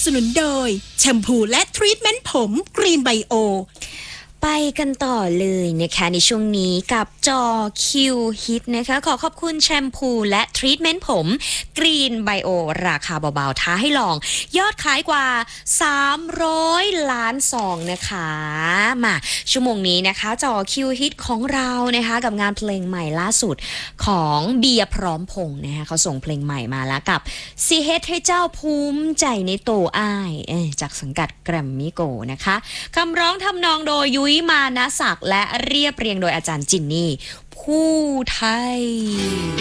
สนุนโดยแชมพูและทรีทเมนต์ผมกรีนไบโอไปกันต่อเลยนะคะในช่วงนี้กับจอคิวฮิตนะคะขอขอบคุณแชมพูและทรีทเมนต์ผมกรีนไบโอราคาเบาๆท้าให้ลองยอดขายกว่า300 ล้านซองนะคะมาชั่วโมงนี้นะคะจอคิวฮิตของเรานะคะกับงานเพลงใหม่ล่าสุดของเบียร์พร้อมพงษ์นะคะเขาส่งเพลงใหม่มาแล้วกับซีเฮดให้เจ้าภูมิใจในโตอ้ายจากสังกัดแกรมมี่โกนะคะคำร้องทำนองโดยยุ้ยมานะศักดิ์และเรียบเรียงโดยอาจารย์จินนี่ผู้ไทย